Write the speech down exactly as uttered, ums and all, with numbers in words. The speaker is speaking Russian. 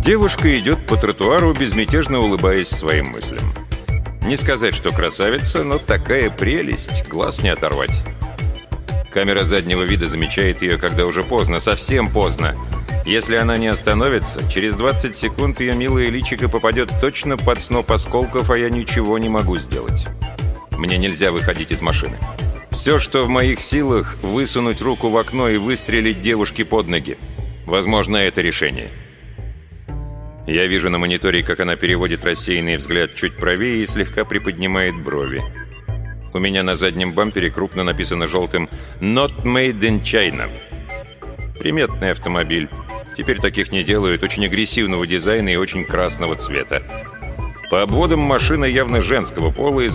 Девушка идет по тротуару, безмятежно улыбаясь своим мыслям. Не сказать, что красавица, но такая прелесть, глаз не оторвать. Камера заднего вида замечает ее, когда уже поздно, совсем поздно. Если она не остановится, через двадцать секунд ее милое личико попадет точно под сноп осколков, а я ничего не могу сделать. Мне нельзя выходить из машины. Все, что в моих силах, высунуть руку в окно и выстрелить девушке под ноги. Возможно, это решение. Я вижу на мониторе, как она переводит рассеянный взгляд чуть правее и слегка приподнимает брови. У меня на заднем бампере крупно написано желтым «Not made in China». Приметный автомобиль. Теперь таких не делают, очень агрессивного дизайна и очень красного цвета. По обводам машина явно женского пола и